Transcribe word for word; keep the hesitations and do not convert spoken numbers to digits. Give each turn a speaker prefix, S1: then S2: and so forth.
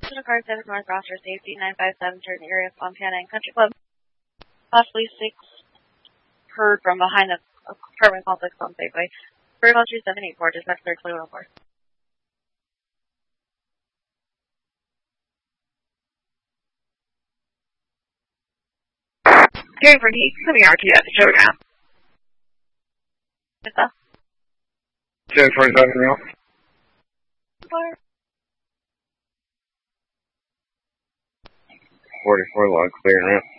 S1: National Car seven North Roster Safety nine five seven, turn area of Fontana and Country Club. Possibly six heard from behind the apartment complex on Safeway. Vertical two seven eight four, dispatch third twenty one four.
S2: Hearing from Heat, coming R T at the showdown.
S1: What's up?
S3: ten twenty-seven real.
S1: Four.
S3: forty-four log, clear and ramp.